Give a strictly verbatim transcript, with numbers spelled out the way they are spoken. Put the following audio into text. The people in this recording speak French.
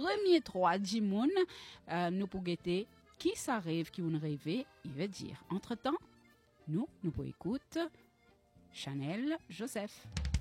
premier trois du monde, euh, nous pour guetter qui ça rêve, qui on rêve, il veut dire. Entre-temps, nous, nous pour écouter Chanel Joseph.